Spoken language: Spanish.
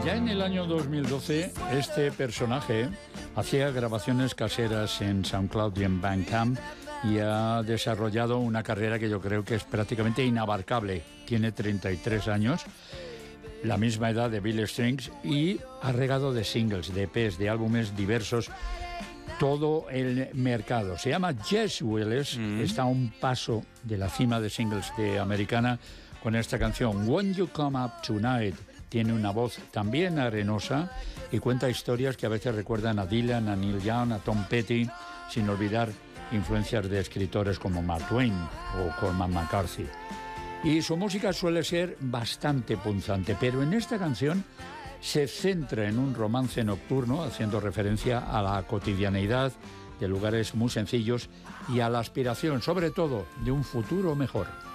Ya en el año 2012, este personaje hacía grabaciones caseras en SoundCloud y en Bandcamp y ha desarrollado una carrera que yo creo que es prácticamente inabarcable. Tiene 33 años, la misma edad de Bill Strings, y ha regado de singles, de EPs, de álbumes diversos todo el mercado. Se llama Jess Willis, está a un paso de la cima de singles de Americana con esta canción When You Come Up Tonight. Tiene una voz también arenosa y cuenta historias que a veces recuerdan a Dylan, a Neil Young, a Tom Petty, sin olvidar influencias de escritores como Mark Twain o Cormac McCarthy. Y su música suele ser bastante punzante, pero en esta canción se centra en un romance nocturno, haciendo referencia a la cotidianeidad de lugares muy sencillos y a la aspiración, sobre todo, de un futuro mejor.